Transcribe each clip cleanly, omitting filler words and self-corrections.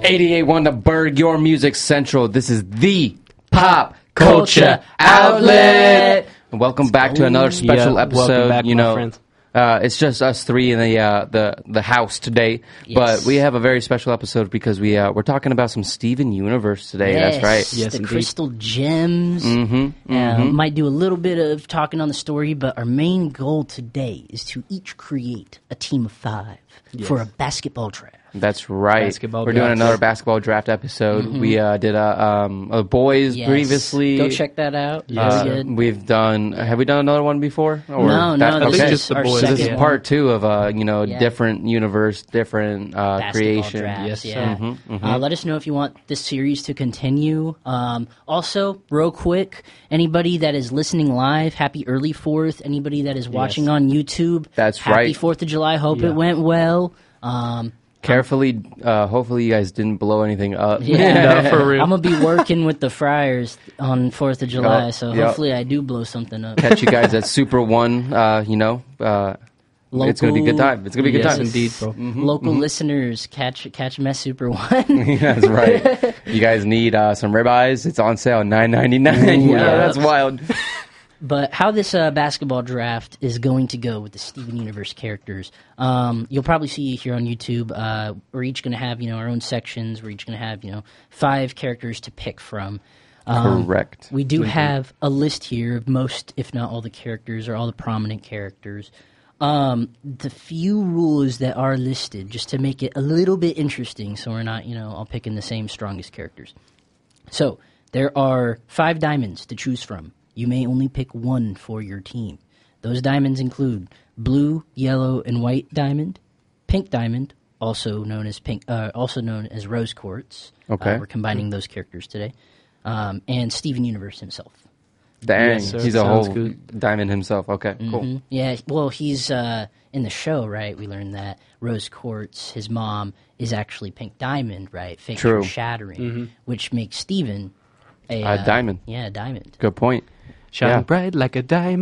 88.1 The Berg, your music central. This is the pop culture outlet. And welcome back to another special episode. Back, you know, it's just us three in the house today, but we have a very special episode because we're talking about some Steven Universe today. Yes, that's right. Yes, the indeed. Crystal Gems. Might do a little bit of talking on the story, but our main goal today is to each create a team of 5 for a basketball draft. That's right. Basketball We're draft. doing another basketball draft episode. We did a boys Yes. previously. Go check that out. Very good. We've done. Have we done another one before? Or No, okay. this is just the our boys. second This is one. part 2 of different universe, different Basketball creation. drafts, Yes, yeah. Let us know if you want this series to continue. Also, real quick, anybody that is listening live, happy early 4th. Anybody that is watching on YouTube, That's happy right. 4th of July. Hope Yeah. it went well. Carefully, hopefully you guys didn't blow anything up. Yeah, No, for real. I'm gonna be working with the Friars on 4th of July, Yep, so yep. hopefully I do blow something up. Catch you guys at Super One. It's gonna be a good time. It's gonna be a good Yes, time. indeed, bro. Local listeners, catch Mess Super One. That's right. You guys need some ribeyes. It's on sale, $9.99. Yeah, that's wild. But how this basketball draft is going to go with the Steven Universe characters, you'll probably see here on YouTube. We're each going to have our own sections. We're each going to have 5 characters to pick from. Correct. We do have a list here of most, if not all, the characters or all the prominent characters. The few rules that are listed, just to make it a little bit interesting, so we're not all picking the same strongest characters. So there are 5 diamonds to choose from. You may only pick 1 for your team. Those diamonds include blue, yellow, and white diamond, pink diamond, also known as rose quartz. Okay. We're combining those characters today, and Steven Universe himself. Dang, Yes, sir. he's a Sounds whole good. diamond himself. Okay, cool. Yeah, well, he's in the show, right? We learned that Rose Quartz, his mom, is actually Pink Diamond, right? Fake True. shattering, which makes Steven a diamond. Yeah, a diamond. Good point. Shine Yeah. bright like a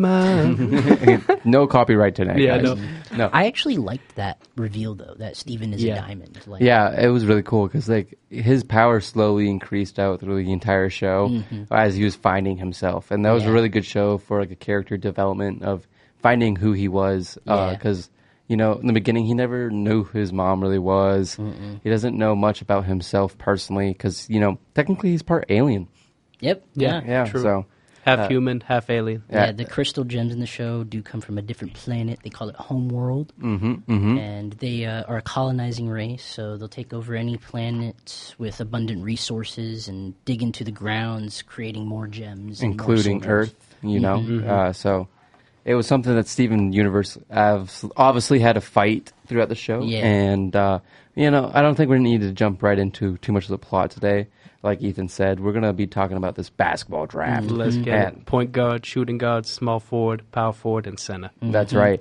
diamond. No copyright tonight, Yeah, guys. No. I actually liked that reveal, though, that Steven is a Yeah. diamond. Like, Yeah, it was really cool because his power slowly increased out through the entire show as he was finding himself, and that was a Yeah. really good show for a character development of finding who he was. Yeah. Because in the beginning he never knew who his mom really was. He doesn't know much about himself personally because technically he's part alien. Yep. Yeah. Yeah, True. so Half human, half alien. Yeah, the crystal gems in the show do come from a different planet. They call it Homeworld. And they are a colonizing race, so they'll take over any planet with abundant resources and dig into the grounds, creating more gems. and more including soldiers. Earth. So it was something that Steven Universe obviously had to fight throughout the show. Yeah. And, I don't think we need to jump right into too much of the plot today. Like Ethan said, we're going to be talking about this basketball draft. Let's get And it. Point guard, shooting guard, small forward, power forward, and center. That's right.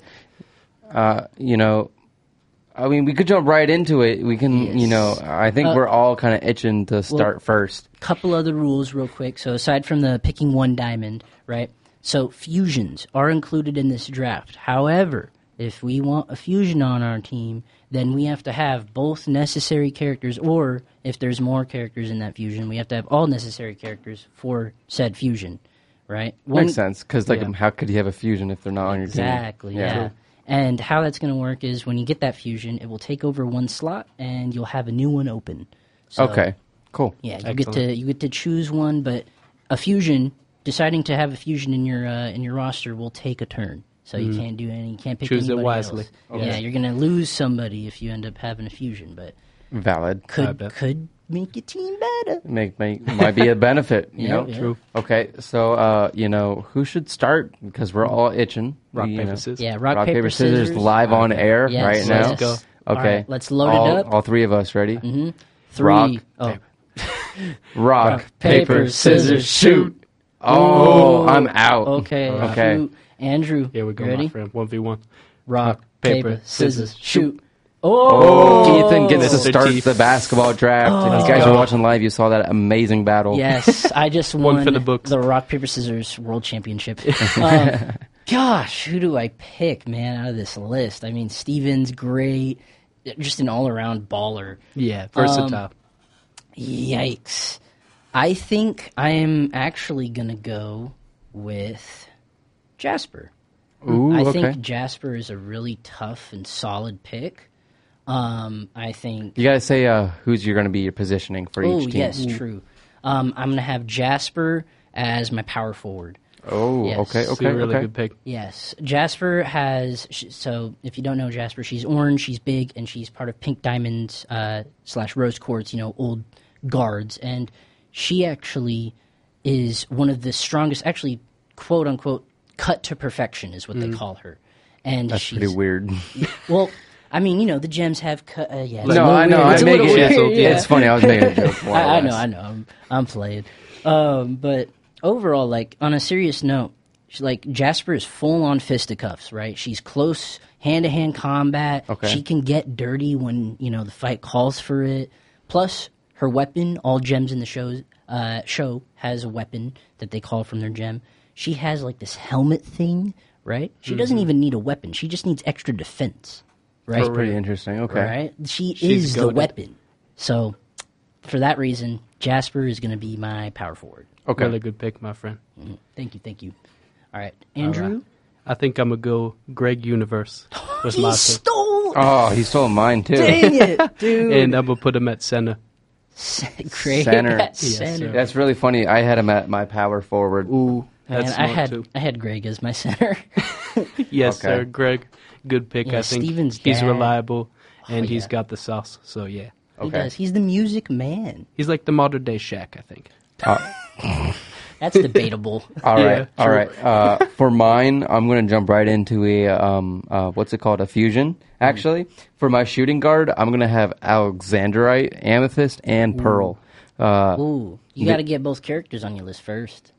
We could jump right into it. We can, Yes. I think we're all kind of itching to start first. Couple other rules real quick. So aside from the picking 1 diamond, right? So fusions are included in this draft. However, if we want a fusion on our team, then we have to have both necessary characters, or if there's more characters in that fusion, we have to have all necessary characters for said fusion, right? Makes sense, because Yeah. how could you have a fusion if they're not on your team? Exactly, yeah. And how that's going to work is when you get that fusion, it will take over 1 slot, and you'll have a new one open. So, Okay, cool. Yeah, Excellent. you get to choose one, but a fusion, deciding to have a fusion in your roster will take a turn. So you can't do any. You can't pick Choose it anybody wisely. else. Yeah, you're gonna lose somebody if you end up having a fusion, but Valid. I bet. could make your team better. Might be a benefit, you Yeah, know? yeah. True. Okay, so, who should start? Because we're all itching. Rock, You paper, know. scissors. Yeah, Rock, paper, scissors, live on air Yes, right now. let's go. Okay. All right, let's load all, it up. All 3 of us, ready? 3. Rock, Oh, Rock, paper, paper, scissors, scissors, shoot. Oh, I'm out. okay. Okay. Shoot. Andrew, Here we go, ready? my friend. 1v1. Rock, paper, paper, scissors, scissors, shoot. Oh, Ethan gets to Mr. start Chief. the basketball draft. If you guys go. are watching live, you saw that amazing battle. Yes, I just One won for the books. Rock Paper Scissors World Championship. Gosh, who do I pick, man, out of this list? I mean, Steven's great, just an all-around baller. Yeah, versatile. Yikes. I think I am actually going to go with Jasper. Ooh, I okay. think Jasper is a really tough and solid pick. I think... You gotta say who's you're gonna be your positioning for each team. yes, true. I'm going to have Jasper as my power forward. Oh, Yes. okay, It's okay, a really okay. good pick. Yes. Jasper has... So, if you don't know Jasper, she's orange, she's big, and she's part of Pink Diamonds / Rose Quartz, old guards. And she actually is one of the strongest, actually, quote-unquote, cut to perfection is what they call her. And That's she's... pretty weird. Well, I mean, the gems have cut... yeah, it's No, a little I know. weird. I'm It's a little making weird, it. yeah. It's funny. I was making a joke. More or I less. know. I'm playing. But overall, like on a serious note, Jasper is full on fisticuffs, right? She's close hand to hand combat. Okay. She can get dirty when the fight calls for it. Plus, her weapon, all gems in the show has a weapon that they call from their gem. She has like this helmet thing, right? She doesn't even need a weapon. She just needs extra defense, right? That's pretty interesting. Okay. Right? She's She's the goated. weapon. So, for that reason, Jasper is going to be my power forward. Okay. Really good pick, my friend. Thank you. All right, Andrew. I think I'm going to go Greg Universe with He my pick. stole. Oh, he stole mine too. Dang it, dude! And I'm going to put him at center. Great Center. at Yes, center. sir. That's really funny. I had him at my power forward. Ooh, Man, that's I smart, had too. I had Greg as my center. Yes, Okay. sir. Greg, good pick. Yeah, I think Steven's he's dad. reliable, and he's yeah. got the sauce. So, yeah. He Okay. does. He's the music man. He's like the modern day Shaq, I think. That's debatable. All Yeah, right, all true. right. For mine, I'm gonna jump right into a what's it called? A fusion. Actually, for my shooting guard, I'm gonna have Alexandrite, Amethyst, and Pearl. Ooh, you got to get both characters on your list first.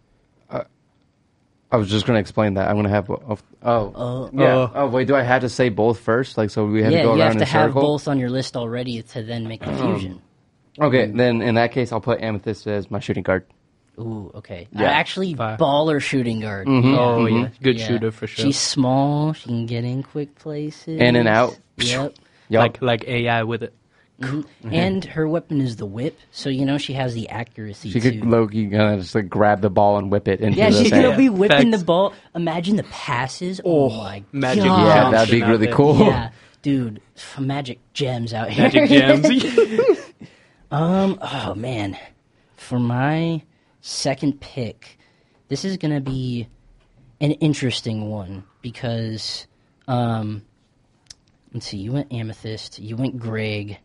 I was just gonna explain that. I'm gonna have. Oh, wait. Do I have to say both first? Like, so we have to Yeah, go you around have in to a have circle. both on your list already to then make the fusion. Okay, then in that case, I'll put Amethyst as my shooting guard. Ooh, okay. Yeah. Actually, Fire. baller shooting guard. Oh, yeah. Good Yeah. shooter for sure. She's small. She can get in quick places. In and out. Yep. Yup. like AI with it. And her weapon is the whip, so she has the accuracy She too. could Loki just like grab the ball and whip it into Yeah, the she's sand. gonna be whipping Facts. the ball. Imagine the passes. Oh my Magic god! Yeah, Johnson that'd be out really there. cool. Yeah, dude, magic gems out here. Magic gems. Oh man, for my second pick, this is gonna be an interesting one because, let's see, you went Amethyst, you went Greg.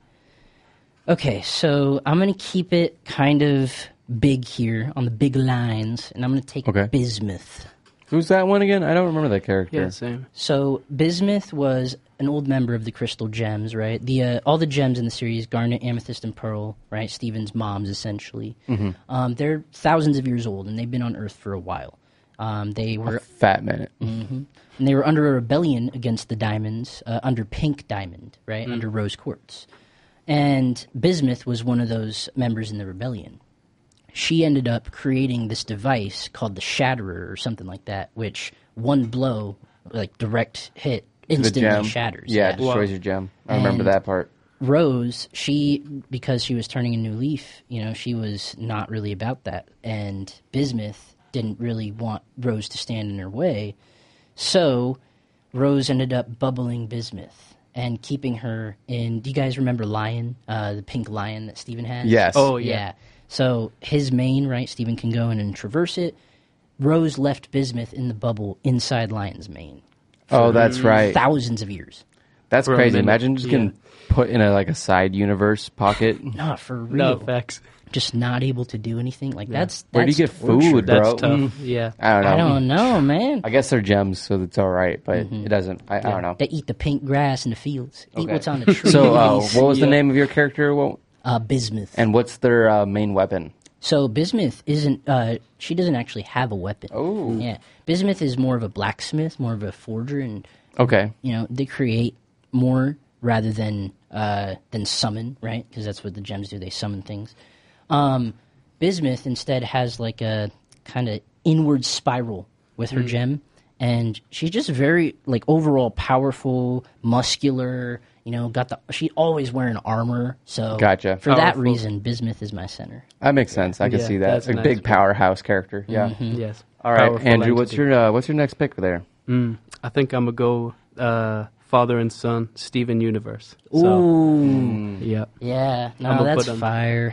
Okay, so I'm gonna keep it kind of big here on the big lines, and I'm gonna take Okay. Bismuth. Who's that one again? I don't remember that character. Yeah, same. So Bismuth was an old member of the Crystal Gems, right? The all the gems in the series, Garnet, Amethyst, and Pearl, right? Steven's moms, essentially. They're thousands of years old, and they've been on Earth for a while. They were Fat minute. and they were under a rebellion against the Diamonds, under Pink Diamond, right? Under Rose Quartz. And Bismuth was one of those members in the rebellion. She ended up creating this device called the Shatterer or something like that, which one blow, like direct hit, The instantly gem. shatters. Yeah, destroys your gem. I remember And- that part. Rose, because she was turning a new leaf, she was not really about that. And Bismuth didn't really want Rose to stand in her way. So Rose ended up bubbling Bismuth and keeping her in. Do you guys remember Lion, the pink lion that Steven has? Yes. Oh, yeah. So his mane, right? Steven can go in and traverse it. Rose left Bismuth in the bubble inside Lion's mane. Oh, that's right. Thousands of years. That's For a crazy. minute, Imagine just getting put in a side universe pocket. Not for real. No, facts. Just not able to do anything. Like that's Where do you get torture. food, bro? That's tough. Yeah. I don't know. I don't know, man. I guess they're gems, so it's all right, but it doesn't. I don't know. They eat the pink grass in the fields. Eat Okay. what's on the trees. So, what was the Yeah. name of your character? Bismuth. And what's their main weapon? So Bismuth isn't. She doesn't actually have a weapon. Oh. Yeah. Bismuth is more of a blacksmith, more of a forger, and Okay. they create more rather than summon, right? Because that's what the gems do. They summon things. Bismuth instead has like a kind of inward spiral with her gem, and she's just very like overall powerful, muscular. You know, she always wearing armor. So Gotcha. For that Powerful. reason, Bismuth is my center. That makes sense. I can Yeah, see that. that's A a nice big pick. powerhouse character. Yeah. Yes. All right, Powerful Andrew. What's entity. your next pick there? I think I'm gonna go father and son, Steven Universe. So, Ooh, yeah. yeah, no, I'ma that's put 'em- fire.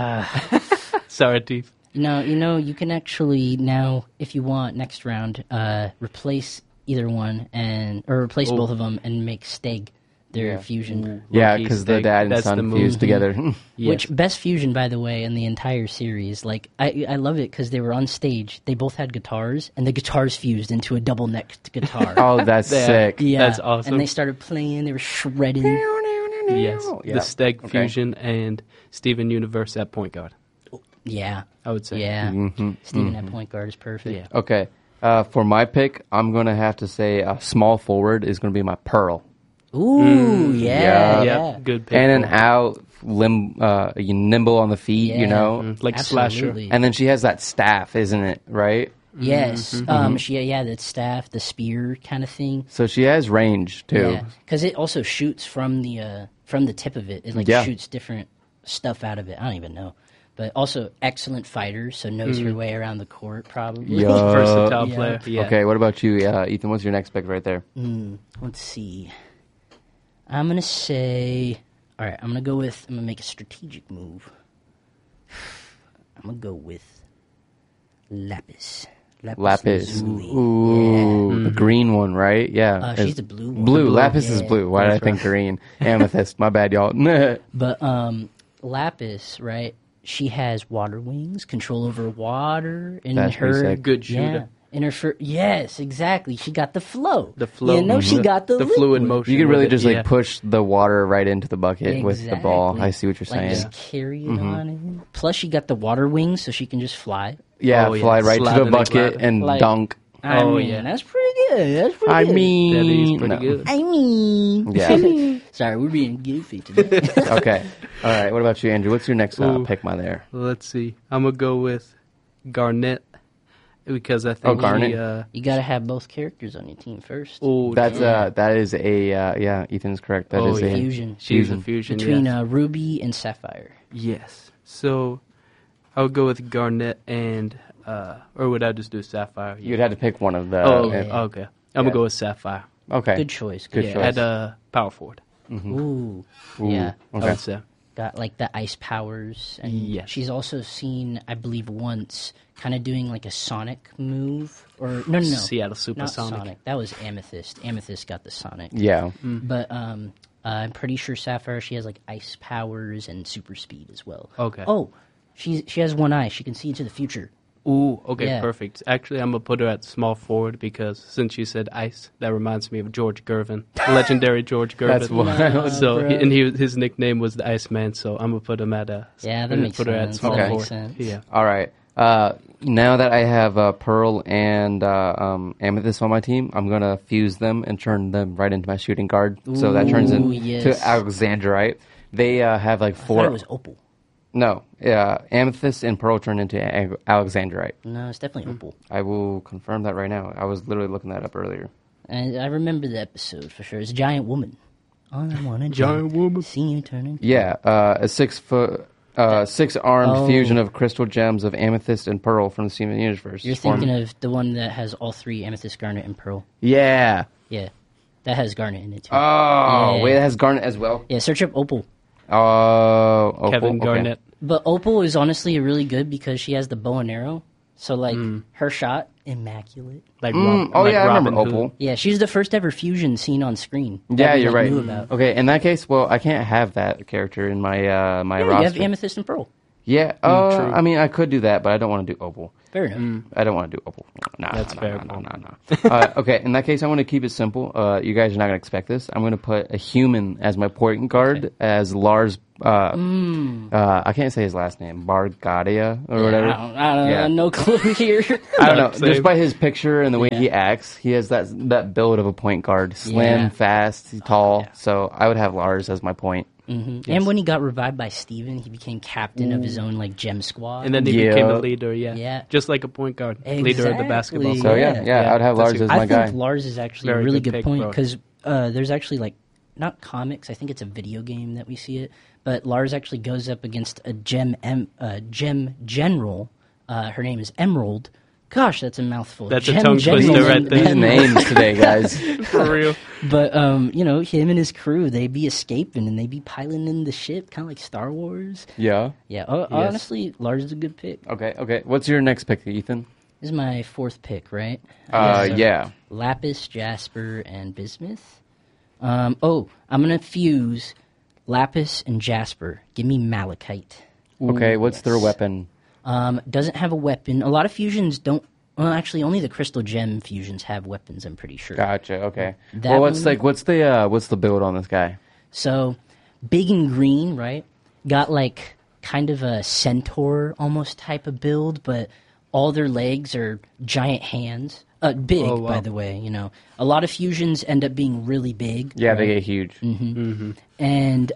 Sorry, Teeth. You can actually now, if you want, next round, replace either one or replace both of them and make Steg their fusion. Yeah, Loki because the Steg, dad and that's the son move. fused together. Yes. Which best fusion, by the way, in the entire series. Like I love it because they were on stage. They both had guitars, and the guitars fused into a double necked guitar. Oh, that's Yeah. sick. Yeah, That's awesome. And they started playing. They were shredding. Yes. Yeah. The Steg Okay. fusion and Steven Universe at point guard. Yeah, I would say. yeah. Steven at point guard is perfect. Yeah. Okay. For my pick, I'm going to have to say small forward is going to be my Pearl. Ooh, yeah, yeah. yeah. Good pick. And an out, nimble on the feet, you Yeah. know? Like Slasher. Absolutely. And then she has that staff, isn't it? Right? Yes. The staff, the spear kind of thing. So she has range, too. Yeah, because it also shoots from the tip of it. It like Yeah. shoots different stuff out of it. I don't even know. But also excellent fighter, so knows her way around the court probably. Yeah. Versatile Yeah. player. Yeah. Okay, what about you, Ethan? What's your next pick right there? Let's see. I'm gonna say. All right, I'm gonna make a strategic move. I'm gonna go with Lapis. Lapis. Lazuli. Ooh, the green one, right? Yeah. She's It's the blue one. Blue. The blue, Lapis is yeah. blue. Why did I think green? Amethyst. My bad, y'all. But Lapis, right? She has water wings, control over water, and That's pretty sick. Good shooter. In her yes, exactly. She got the flow. The flow. You know, she got the fluid liquid. motion. You can really with it, just yeah. like push the water right into the bucket with the ball. Exactly. I see what you're Like, saying. just carry it on it. Plus, she got the water wings, so she can just fly. Yeah, Oh, yeah. fly right Slide to the in the bucket glad- and Like- dunk. I Oh, mean, yeah. that's pretty good. That's pretty I good. mean, That is pretty no. good. I mean, Yeah. sorry, we're being goofy today. Okay. All right. What about you, Andrew? What's your next Ooh. pick, my there? Let's see. I'm gonna go with Garnett because I think Garnet. You got to have both characters on your team first. That's that is a yeah. Ethan's correct. That is Oh, a yeah. Fusion she's a fusion between yes. Ruby and Sapphire. Yes. So I would go with Garnett and or would I just do Sapphire? You'd have to pick one of the. Okay. I'm gonna go with Sapphire. Okay. Good choice. Good Good choice. At power forward. Ooh. Ooh, Yeah. I Okay. would say. Got like the ice powers, and Yes. she's also seen, I believe, once kind of doing like a Sonic move, or no, Seattle not Supersonic. Sonic. That was Amethyst. Amethyst got the Sonic, Yeah. but I'm pretty sure Sapphire she has like ice powers and super speed as well. Okay. Oh, she has one eye. She can see into the future. Ooh, okay, Yeah. perfect. Actually, I'm gonna put her at small forward because since you said ice, that reminds me of George Gervin, legendary George Gervin. That's wild. So, bro. his nickname was the Iceman. So I'm gonna put him at a. Yeah, that makes put her at sense. small That forward. makes sense. Yeah. All right. Now that I have Pearl and Amethyst on my team, I'm gonna fuse them and turn them right into my shooting guard. So that turns Ooh, into yes. Alexandrite. They have like I thought four. it was Opal. No, Amethyst and Pearl turn into Alexandrite. No, it's definitely Opal. I will confirm that right now. I was literally looking that up earlier. And I remember the episode for sure. It's a giant woman. All I want to Giant woman. see you turn into. Yeah, a 6 foot. 6-armed Oh. fusion of crystal gems of amethyst and pearl from the Steven Universe. You're thinking of the one that has all three amethyst, garnet, and pearl. Yeah. Yeah, that has garnet in it too. Oh, Yeah. wait, it has garnet as well. Yeah, search up Opal. Oh, Opal, Kevin okay. Garnett. But Opal is honestly really good because she has the bow and arrow. So like her shot, immaculate. Like Oh like yeah, I remember Robin Hood. Opal. Yeah, she's the first ever fusion seen on screen. that Yeah, we, you're like, right. Knew about. Okay, in that case, well, I can't have that character in my my Yeah, roster. you have amethyst and pearl. Yeah, true. I mean, I could do that, but I don't want to do Opal. Fair enough. I don't want to do Opal. Nah, That's nah, fair, Nah, Paul. nah, nah. Okay, in that case, I'm going to keep it simple. You guys are not going to expect this. I'm going to put a human as my point guard, as Lars. I can't say his last name, Bargadia or whatever. I don't Yeah. know. No clue here. I don't know. Same. Just by his picture and the way he acts, he has that build of a point guard. Slim, Yeah. fast, tall. So I would have Lars as my point. And when he got revived by Steven, he became captain of his own like gem squad. And then he Yeah. became a leader, yeah. Yeah. Just like a point guard, leader of the basketball Exactly. club. So yeah, Yeah. I'd have That's Lars a- as I my think guy. Lars is actually Very a really good good pick, point bro. because there's actually like not comics. I think it's a video game that we see it, but Lars actually goes up against a gem general. Her name is Emerald. Gosh, that's a mouthful. That's a Gem tongue General twister right there. These Emerald. names today, guys. For real. But him and his crew, they be escaping and they be piloting the ship, kind of like Star Wars. Yeah. Yeah, honestly, Lars is a good pick. Okay. What's your next pick, Ethan? This is my fourth pick, right? Yeah. Lapis, Jasper, and Bismuth. I'm gonna fuse Lapis and Jasper. Give me Malachite. Okay, what's their weapon? Doesn't have a weapon. A lot of fusions don't. Well, actually, only the crystal gem fusions have weapons. I'm pretty sure. Gotcha. Okay. That Well, what's one- what's the build on this guy? So, big and green, right? Got like kind of a centaur almost type of build, but all their legs are giant hands. Big, Oh, wow. by the way. A lot of fusions end up being really big. Yeah, right? they get huge. And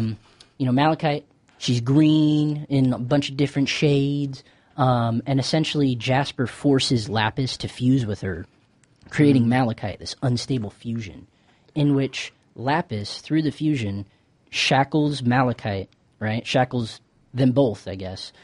Malachite, she's green in a bunch of different shades. And essentially, Jasper forces Lapis to fuse with her, creating Malachite, this unstable fusion, in which Lapis, through the fusion, shackles Malachite, right? Shackles them both, I guess,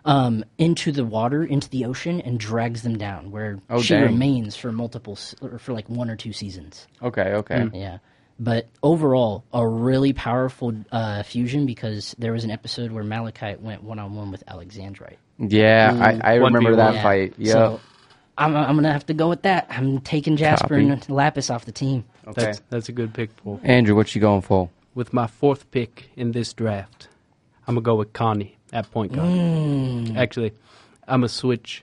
into the water, into the ocean, and drags them down, where Oh, she dang. remains for for like 1 or 2 seasons. Okay. Yeah. But overall, a really powerful fusion because there was an episode where Malachite went one-on-one with Alexandrite. Yeah, I remember 1v1. that Yeah. fight. Yeah. So I'm going to have to go with that. I'm taking Jasper Copy. and Lapis off the team. Okay. That's a good pick, Paul. Andrew, what you going for? With my fourth pick in this draft, I'm going to go with Connie at point guard. Actually, I'm going to switch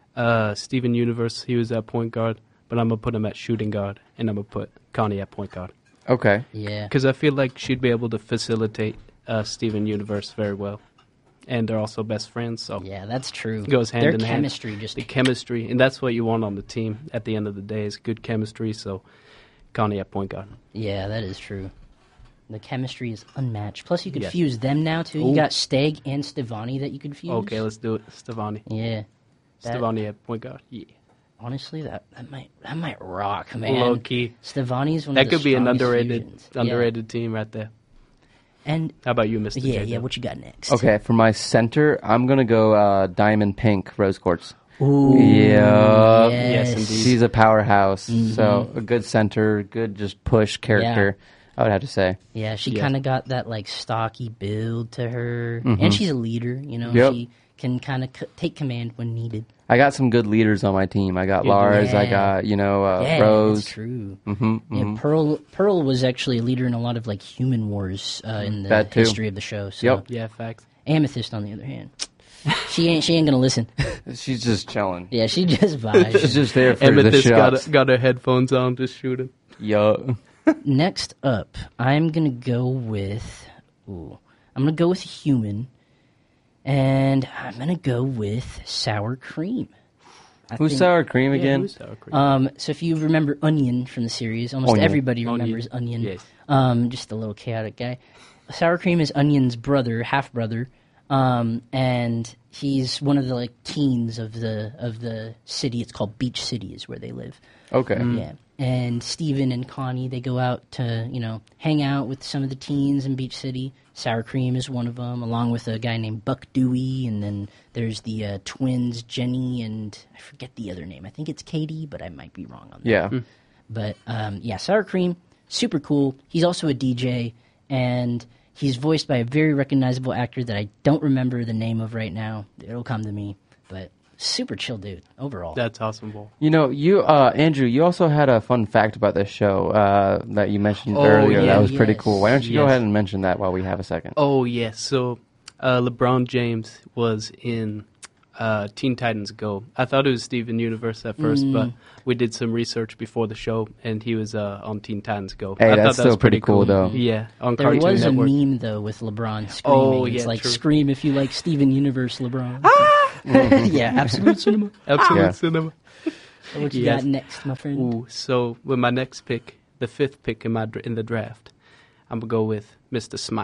Steven Universe. He was at point guard, but I'm going to put him at shooting guard, and I'm going to put Connie at point guard. Okay. Yeah. Because I feel like she'd be able to facilitate Steven Universe very well. And they're also best friends, so Yeah, that's true. it goes hand Their in hand. chemistry just... The chemistry, and that's what you want on the team at the end of the day is good chemistry, so Connie at point guard. Yeah, that is true. The chemistry is unmatched. Plus, you could Yes. fuse them now, too. Ooh. You got Steg and Stevani that you could fuse. Okay, let's do it. Stevani. Yeah. That- Stevani at point guard. Yeah. Honestly, that might rock, man. Low key. Stevani's one That of the could be an strongest underrated fusions. underrated team right there. Yeah. And How about you, Mr. yeah, JJ? yeah. What you got next? Okay, for my center, I'm gonna go Diamond Pink Rose Quartz. Ooh, Yeah. Yes, indeed. She's a powerhouse. So a good center, good just push character. I would have to say. Yeah, she Yeah. kind of got that like stocky build to her, and she's a leader. Yep. She can kind of take command when needed. I got some good leaders on my team. I got Yeah. Lars. I Yeah. got Yeah, Rose. that's true. Mm-hmm, Yeah, Pearl was actually a leader in a lot of like human wars in the That too. history of the show. So Yep. Yeah, facts. Amethyst, on the other hand, she ain't gonna listen. She's just chilling. Yeah, she just vibes. She's just there for the Amethyst shots. got her headphones on, just shooting. Yo. Next up, I'm gonna go with a human, and I'm gonna go with sour cream. I Who's think- sour cream again? who's sour cream? So if you remember Onion from the series, almost Onion. everybody Onion. remembers Onion. Yes. Just a little chaotic guy. Sour cream is Onion's brother, half brother, and he's one of the like teens of the city. It's called Beach City, is where they live. Okay. Yeah. And Steven and Connie, they go out to, hang out with some of the teens in Beach City. Sour Cream is one of them, along with a guy named Buck Dewey. And then there's the twins, Jenny, and I forget the other name. I think it's Katie, but I might be wrong on that. Yeah. But, Sour Cream, super cool. He's also a DJ, and he's voiced by a very recognizable actor that I don't remember the name of right now. It'll come to me. But super chill dude, overall. That's awesome, Bull. You Andrew, you also had a fun fact about this show that you mentioned Oh, earlier. yeah, that was pretty yes. cool. Why don't you go Yes. ahead and mention that while we have a second? Oh, yes. So LeBron James was in Teen Titans Go. I thought it was Steven Universe at first, but we did some research before the show, and he was on Teen Titans Go. Hey, I that's thought that still was pretty cool, though. Yeah, on There Cartoon was Network. a meme though with LeBron screaming. Oh, It's yeah, like true. scream if you like Steven Universe LeBron. Yeah, absolute cinema. Absolute Yeah. cinema. What you Yes. got next, my friend? Ooh, so with my next pick, the fifth pick in the draft, I'm gonna go with Mr. Smiley.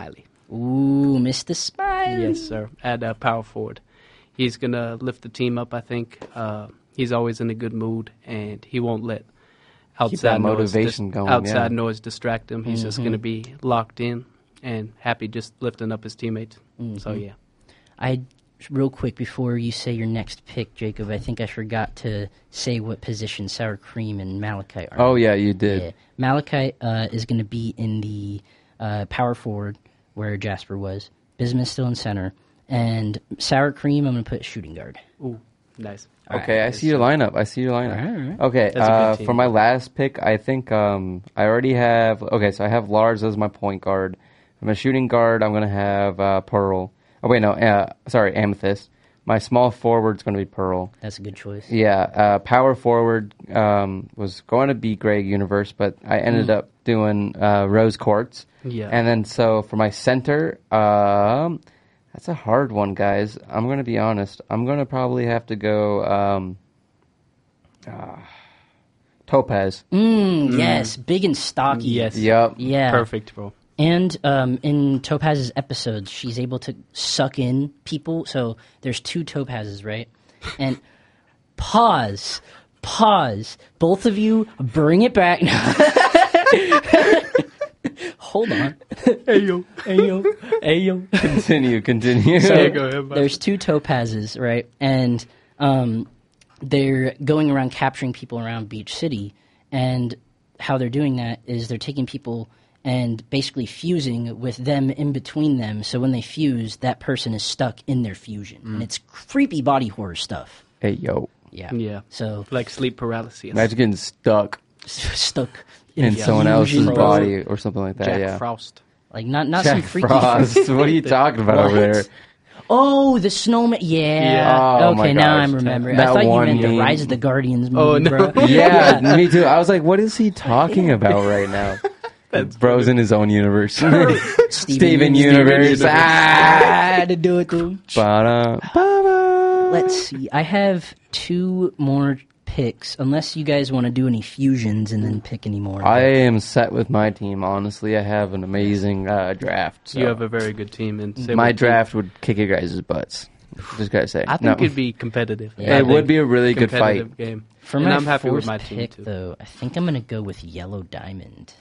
Ooh, Mr. Smiley. Yes, sir. At power forward. He's going to lift the team up, I think. He's always in a good mood, and he won't let outside motivation going, outside noise distract him. He's just going to be locked in and happy just lifting up his teammates. So, yeah. Real quick, before you say your next pick, Jacob, I think I forgot to say what position Sour Cream and Malachite are. Oh, yeah, you did. Yeah. Malachite is going to be in the power forward where Jasper was. Bismuth's still in center. And Sour Cream, I'm going to put shooting guard. Ooh, nice. Okay, I see your lineup. All right. Okay, That's a good team. for my last pick, I think I already have... Okay, so I have Lars as my point guard. For my shooting guard, I'm going to have Pearl. Oh, wait, no. Sorry, Amethyst. My small forward's going to be Pearl. That's a good choice. Yeah, power forward was going to be Greg Universe, but I ended up doing Rose Quartz. Yeah. And then so for my center, that's a hard one, guys. I'm going to be honest. I'm going to probably have to go Topaz. Yes, big and stocky. Yes. Yep. Yeah. Perfect, bro. And in Topaz's episodes, she's able to suck in people. So there's 2 Topazes, right? And pause. Both of you, bring it back. Hold on. Ayo. Continue. So go ahead, bud. there's 2 Topazes, right? And they're going around capturing people around Beach City. And how they're doing that is they're taking people and basically fusing with them in between them. So when they fuse, that person is stuck in their fusion. And it's creepy body horror stuff. Hey, yo. Yeah. Yeah. So Like sleep paralysis. Imagine getting stuck stuck in someone fusion, else's bro. body or something like that. Jack yeah. Frost. Like not Jack some freaky Frost. What are you talking about over there? Oh, the snowman. Yeah. Yeah. Oh, my okay, now gosh. I'm remembering. That I thought you one meant the meme. Rise of the Guardians movie, Oh, no. bro. Yeah, me too. I was like, what is he talking about right now? Bro's in his own universe. Steven Universe. I Ah! had to do it too. Ba-da, ba-da. Let's see. I have 2 more picks, unless you guys want to do any fusions and then pick any more. I am set with my team. Honestly, I have an amazing draft. So You have a very good team. And same my with draft would kick your guys' butts. Just gotta say. I think it'd be competitive. Yeah. It would be a really good competitive fight. game. For and my I'm happy with fourth my team pick, too. though, I think I'm going to go with Yellow Diamond.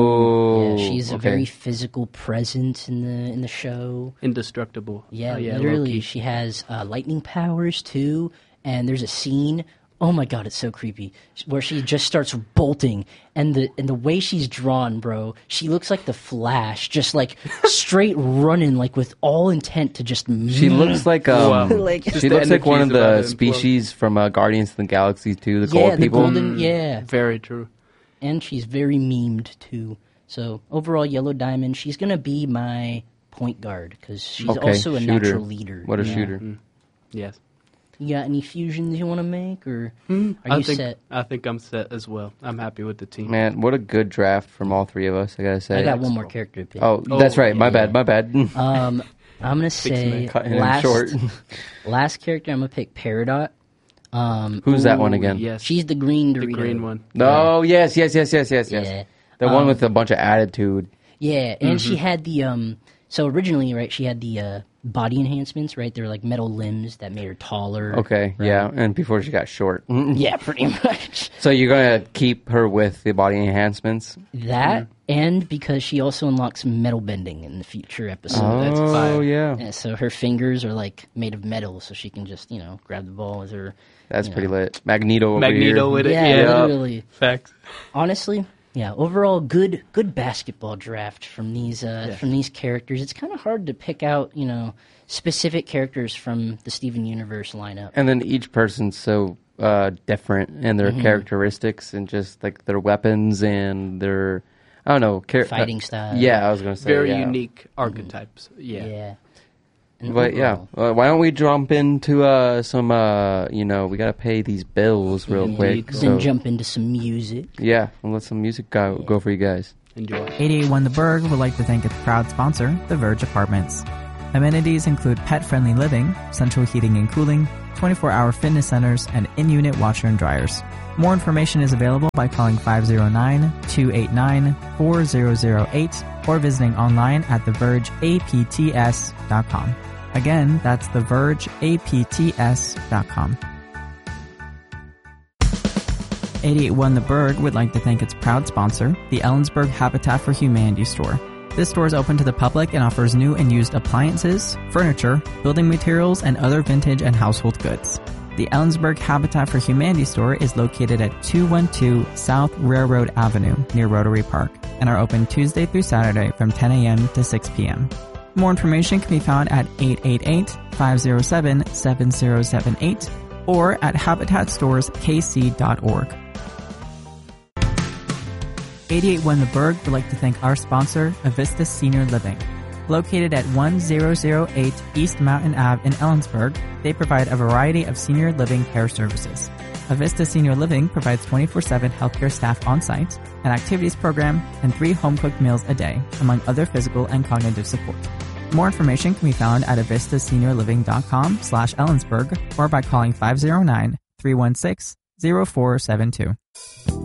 Oh, Yeah, she's a okay. very physical presence in the show. Indestructible. Yeah, Oh, literally, low-key. she has lightning powers too. And there's a scene. Oh my god, it's so creepy. Where she just starts bolting, and the way she's drawn, bro, she looks like the Flash, just like straight running, like with all intent to just. She looks like Like- she Just looks the like one of energies about the it and species from Guardians of the Galaxy too. The yeah, cold the people. golden, yeah, Very true. and she's very memed too. So overall, Yellow Diamond, she's gonna be my point guard because she's Okay, also a shooter. natural leader. What a Yeah. shooter! Yes. You got any fusions you want to make, or are you set? I think I'm set as well. I'm happy with the team. Man, what a good draft from all 3 of us. I gotta say. I got one more character to pick. Oh, that's right. My yeah. bad. My bad. I'm gonna say Cutting him last short. last character. I'm gonna pick Peridot. Who's that one Ooh, again? Yes. She's the green Dorito. the green one. No. Yes. Yeah. The one with a bunch of attitude. Yeah, and she had the So originally, right, she had the body enhancements, right? They were like metal limbs that made her taller. Okay. right? Yeah. And before she got short. Yeah, pretty much. So you're gonna keep her with the body enhancements? That, and because she also unlocks metal bending in the future episode. that's Oh fire. yeah. Yeah, so her fingers are like made of metal, so she can just, grab the ball with her. That's pretty lit. Magneto over Magneto here. with it. Yeah, Yeah. literally. Facts. Honestly, yeah. Overall, good basketball draft from these characters. It's kind of hard to pick out, specific characters from the Steven Universe lineup. And then each person's so different in their characteristics and just like their weapons and their, I don't know, Fighting style. Yeah, I was gonna say Very yeah. unique archetypes. Yeah. Yeah. And But yeah, overall, why don't we jump into some? We gotta pay these bills real quick. then So jump into some music. yeah, and let some music go for you guys. Enjoy. 881 The Berg would like to thank its proud sponsor, The Verge Apartments. Amenities include pet-friendly living, central heating and cooling, 24-hour fitness centers, and in-unit washer and dryers. More information is available by calling 509-289-4008 or visiting online at thevergeapts.com. Again, that's thevergeapts.com. 881 The Berg would like to thank its proud sponsor, the Ellensburg Habitat for Humanity store. This store is open to the public and offers new and used appliances, furniture, building materials, and other vintage and household goods. The Ellensburg Habitat for Humanity store is located at 212 South Railroad Avenue near Rotary Park and are open Tuesday through Saturday from 10 a.m. to 6 p.m. More information can be found at 888-507-7078 or at habitatstorekc.org. 881 The Berg would like to thank our sponsor, Avista Senior Living. Located at 1008 East Mountain Ave in Ellensburg, they provide a variety of senior living care services. Avista Senior Living provides 24/7 healthcare staff on-site, an activities program, and 3 home-cooked meals a day, among other physical and cognitive support. More information can be found at avistaseniorliving.com/Ellensburg or by calling 509-316-0472.